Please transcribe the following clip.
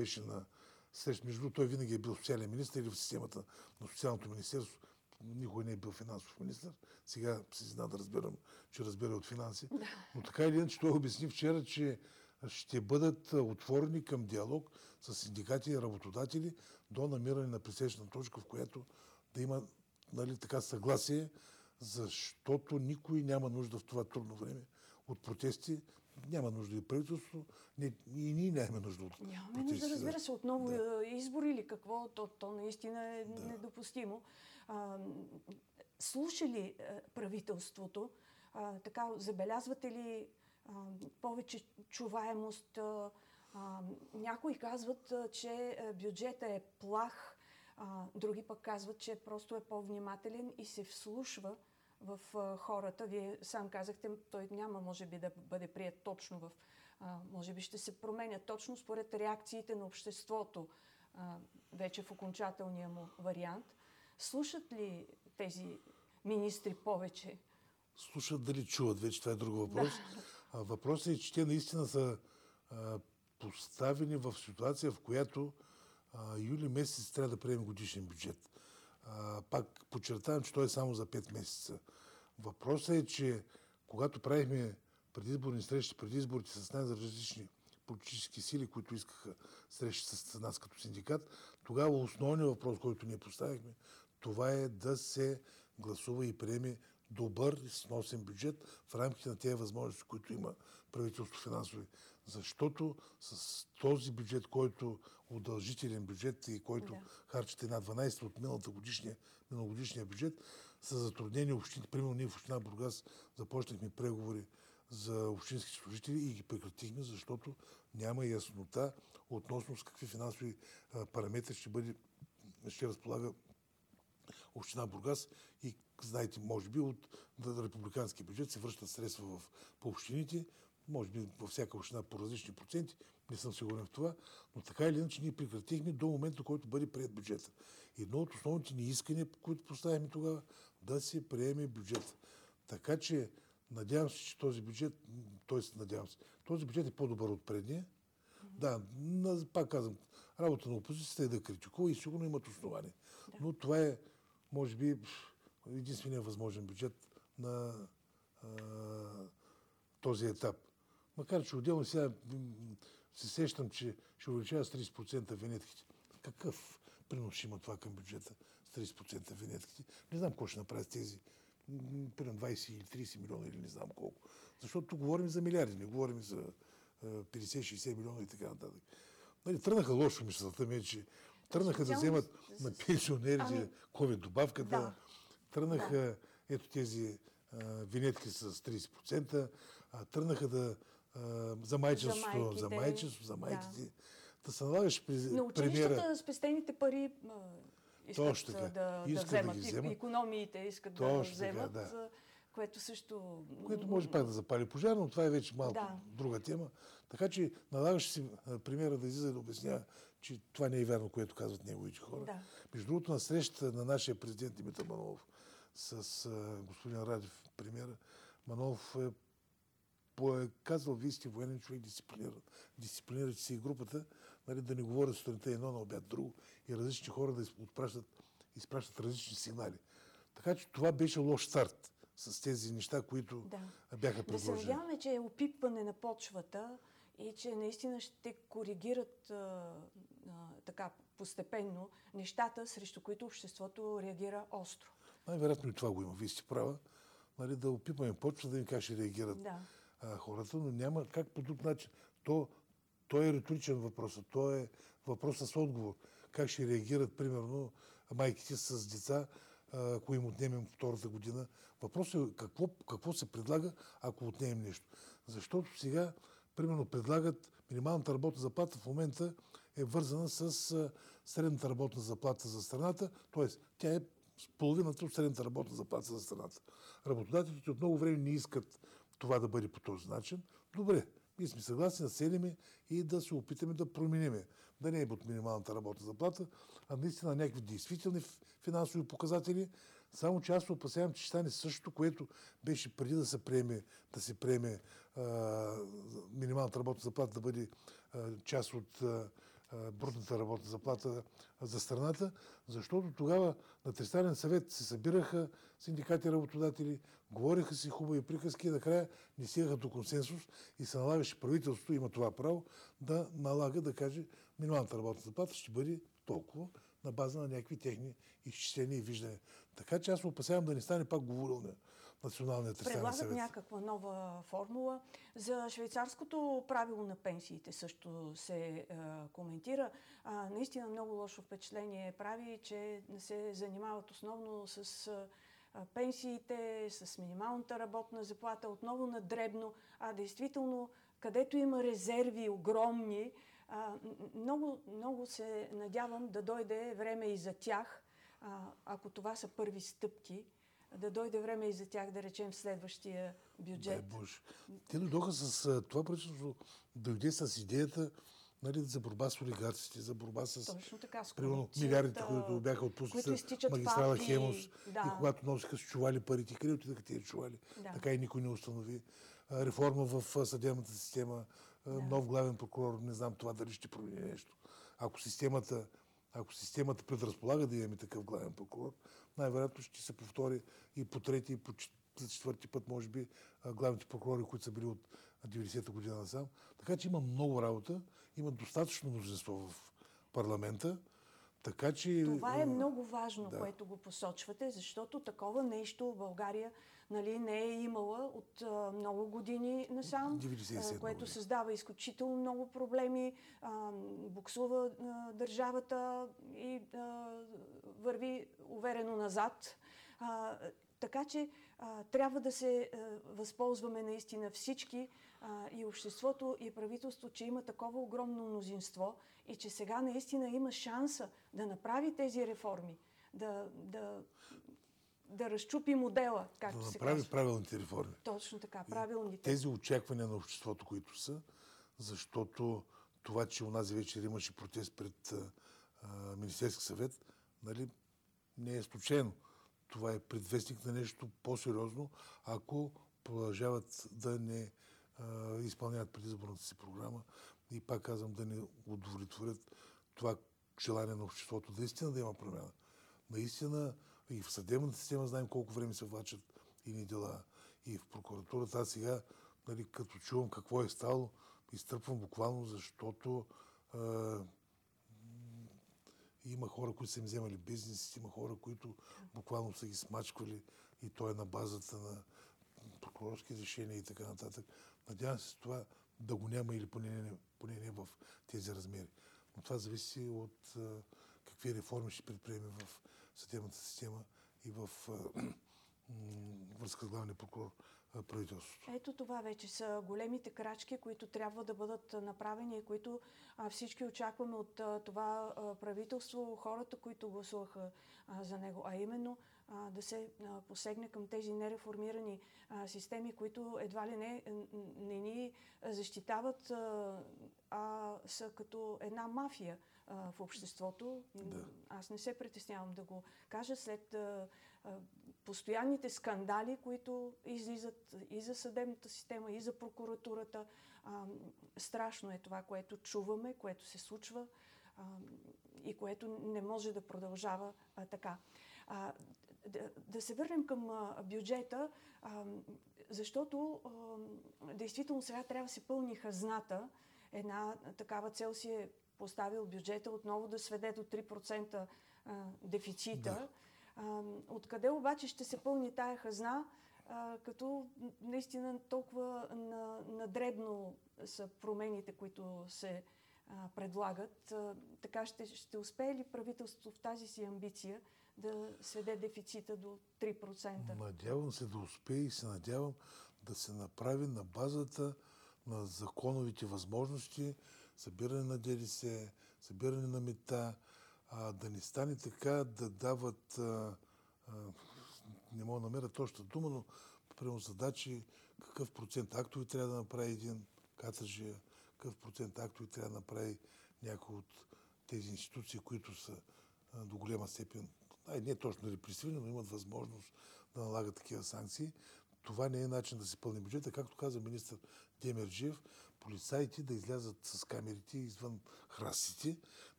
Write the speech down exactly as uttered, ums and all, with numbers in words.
беше на среща. Между другото, той винаги е бил социален министр или в системата на социалното министерство. Никой не е бил финансов министр. Сега се зна да разбирам, че разбира от финанси. Но така или иначе той обясни вчера, че ще бъдат отворени към диалог с синдикати и работодатели до намиране на пресечна точка, в която да има, нали, така съгласие, защото никой няма нужда в това трудно време от протести. Няма нужда и правителство, не, и ние нямаме нужда от протести. Нямаме нужда, разбира се, отново да. избори или какво, то, то наистина е да. недопустимо. А, слуша ли правителството, а, така, забелязвате ли а, повече чуваемост? А, някои казват, че бюджетът е плах, а, други пък казват, че просто е по-внимателен и се вслушва в а, хората. Вие сам казахте, той няма, може би, да бъде прият точно в... А, може би ще се променя точно според реакциите на обществото, а, вече в окончателния му вариант. Слушат ли тези министри повече? Слушат, дали чуват, вече това е друг въпрос. Да. Въпросът е, че те наистина са а, поставени в ситуация, в която а, юли месец трябва да приемем годишен бюджет. А, пак подчертавам, че той е само за пет месеца. Въпросът е, че когато правихме предизборни срещи, преди изборите с най-различни политически сили, които искаха срещи с нас като синдикат, тогава основният въпрос, който ние поставихме, това е да се гласува и приеме добър и сносен бюджет в рамките на тези възможности, които има правителство финансови. Защото с този бюджет, който удължителен бюджет и който да. харчите над дванайсет от миналата годишния, миналогодишния бюджет, са затруднени общини. Примерно ние в община Бургас започнахме преговори за общински служители и ги прекратихме, защото няма яснота относно с какви финансови параметри ще бъде, ще разполага община Бургас и, знаете, може би от републикански бюджет се връщат средства в, по общините, може би във всяка община по различни проценти, не съм сигурен в това, но така или иначе ние прекратихме до момента, който бъде приет бюджета. Едно от основните ни искания, които поставяме тогава, да се приеме бюджет. Така че надявам се, че този бюджет, т.е. надявам се, този бюджет е по-добър от предния. Да, пак казвам, работа на опозицията е да критикува и сигурно имат основание. Да. Но това е, може би, единственият възможен бюджет на а, този етап. Макар че отделно сега се сещам, че ще увеличава с трийсет процента винетките. Какъв принос ще има това към бюджета с трийсет процента винетките? Не знам какво ще направи с тези примерно двайсет или трийсет милиона или не знам колко. Защото тук говорим за милиарди, не говорим за петдесет-шейсет милиона и така нататък. Нали, тръгнаха лошо мисълта ми, че тръгнаха да вземат на пенсионерите ковид добавката, да. тръгнаха да. ето тези а, винетки с трийсет процента, а, тръгнаха да а, за майчинството, за майчинство, за майките. Да, да се налагаш при на училищата спестените пари а, искат да, да, да вземат. Да вземат. Икономиите искат Точно да вземат. Така, да. Което също... Което може пак да запали пожар, но това е вече малко да. друга тема. Така че налагаш си премиера да излиза да обяснява, че това не е вярно, което казват неговите хора. Да. Между другото, на среща на нашия президент Димитър Манолов с а, господин Радев, премиера, Манолов е, е казал, вие сте военен човек, дисциплиниран. Дисциплинирате си и групата, нали, да не говорят сутринта едно, на обяд друго и различни хора да изпращат, изпращат различни сигнали. Така че това беше лош старт с тези неща, които да. бяха предложени. Да се надяваме, че е опипване на почвата и че наистина ще коригират а, а, така постепенно нещата, срещу които обществото реагира остро. Най-вероятно и това го има. Вие сте права. Нали, да опипваме почвата, да им как ще реагират да. а, хората, но няма как по друг начин. То, то е риторичен въпрос. То е въпрос с отговор. Как ще реагират, примерно, майките с деца, ако им отнемем втората година. Въпросът е какво, какво се предлага, ако отнемем нещо. Защото сега, примерно, предлагат минималната работна заплата в момента е вързана с средната работна заплата за страната, т.е. тя е с половината от средната работна заплата за страната. Работодателите от много време не искат това да бъде по този начин. Добре, ние сме съгласни да седиме и да се опитаме да промениме. Да не е от минималната работна заплата, а наистина някакви действителни финансови показатели. Само че аз се опасявам, че ще стане същото, което беше преди да се приеме, да се приеме а, минималната работна заплата да бъде а, част от а, а, брутната работна заплата за страната, защото тогава на Тристранен съвет се събираха синдикати и работодатели, говориха си хубави приказки и накрая не стигаха до консенсус и се налагаше правителството, има това право, да налага, да каже, минималната работна заплата ще бъде толкова на база на някакви техни изчисления и виждания. Така че аз се опасявам да не стане пак говорил на Националния Тристранен Предлагат съвет. някаква нова формула. За швейцарското правило на пенсиите също се е, коментира. А, наистина много лошо впечатление прави, че не се занимават основно с а, пенсиите, с минималната работна заплата, отново на дребно, а действително, където има резерви огромни, а, много, много се надявам да дойде време и за тях, а, ако това са първи стъпки, да дойде време и за тях, да речем, в следващия бюджет. Дай Боже. Те дойдоха с а, това правителство, дойде с идеята, нали, за борба с олигарците, за борба с Точно така, с примерно корупцията, милиардите, които бяха отпуснати за магистрала папи, Хемос. да. И когато носиха с чували парите, къде отидаха тези чували? Да. Така и никой не установи. А, реформа в а, съдебната система, а, Да. нов главен прокурор, не знам това дали ще промени нещо. Ако системата, ако системата предразполага да имаме такъв главен прокурор, най-вероятно ще се повтори и по трети, и по чет- за четвърти път, може би, а, главните прокурори, които са били от деветдесета година насам. Така че има много работа, има достатъчно мнозинство в парламента, така че... Това е а, много важно, да. което го посочвате, защото такова нещо в България, нали, не е имала от а, много години насам, деветдесет и седма а, което година. създава изключително много проблеми, а, буксува а, държавата и а, върви уверено назад. А, така че а, трябва да се а, възползваме наистина всички, а, и обществото, и правителство, че има такова огромно мнозинство и че сега наистина има шанса да направи тези реформи, да, да, да разчупи модела, Да както се направи казва. правилните реформи. Точно така, правилните. Тези очаквания на обществото, които са, защото това, че унази вечер имаше протест пред а, а, Министерски съвет, нали, не е случайно. Това е предвестник на нещо по-сериозно, ако продължават да не а, изпълняват предизборната си програма и пак казвам да не удовлетворят това желание на обществото, наистина да има промяна. Наистина и в съдебната система знаем колко време се влачат и дела, и в прокуратурата. Аз сега, нали, като чувам какво е стало, изтръпвам буквално, защото а, има хора, които са им вземали бизнес, има хора, които буквално са ги смачквали и то е на базата на прокурорски решения и така нататък. Надявам се това да го няма или поне не, поне не в тези размери. Но това зависи от а, какви реформи ще предприеме в съдебната система и в а, връзка с главния прокурор а, правителството. Ето това вече са големите крачки, които трябва да бъдат направени и които а, всички очакваме от а, това а, правителство, хората, които гласуваха а, за него, а именно а, да се а, посегне към тези нереформирани а, системи, които едва ли не, не ни защитават, а, а са като една мафия а, в обществото. Да. Аз не се притеснявам да го кажа след а, а, постоянните скандали, които излизат и за съдебната система, и за прокуратурата. А, страшно е това, което чуваме, което се случва а, и което не може да продължава а, така. А, да, да се върнем към а, бюджета, а, защото а, действително сега трябва да се пълни хазната. Една такава цел си е поставил бюджета отново да сведе до три процента а, дефицита. Да. А, откъде обаче ще се пълни тая хазна, а, като наистина толкова на, надребно са промените, които се а, предлагат. А, така ще, ще успее ли правителството в тази си амбиция да сведе дефицита до три процента? Надявам се да успее и се надявам да се направи на базата на законовите възможности, събиране на ДДС, събиране на мита, а, да не стане така да дават, а, а, не мога да намеря точна дума, но примерно задачи, какъв процент актови трябва да направи един катържия, какъв процент актови трябва да направи някой от тези институции, които са а, до голяма степен, ай, не точно репресивни, но имат възможност да налагат такива санкции. това не е начин да се пълни бюджета. Както каза министър Демерджиев, полицаите да излязат с камерите извън храстите,